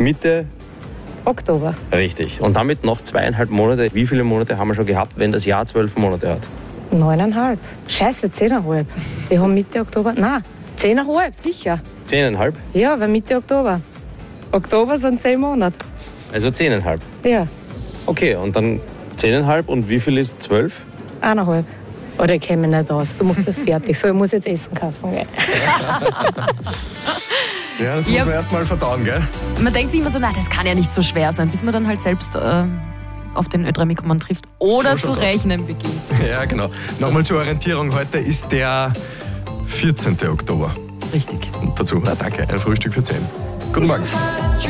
Mitte Oktober. Richtig. Und damit noch 2,5 Monate. Wie viele Monate haben wir schon gehabt, wenn das Jahr 12 Monate hat? 9,5. Scheiße, 10,5. Wir haben Mitte Oktober. Nein, 10,5, sicher. 10,5? Ja, weil Mitte Oktober. Oktober sind 10 Monate. Also 10,5. Ja, Okay, und dann 10,5 und wie viel ist 12? 1,5. Oder ich kenne mich nicht aus. Du musst mir fertig. So, ich muss jetzt Essen kaufen. Gell? Ja, das muss man erst mal verdauen, gell? Man denkt sich immer so, nein, das kann ja nicht so schwer sein, bis man dann halt selbst auf den Ö3-Mikroman trifft oder So zu schaut's aus. rechnen beginnt. Ja, genau. Nochmal zur Orientierung. Heute ist der 14. Oktober. Richtig. Und dazu, danke, ein Frühstück für 10. Guten Morgen.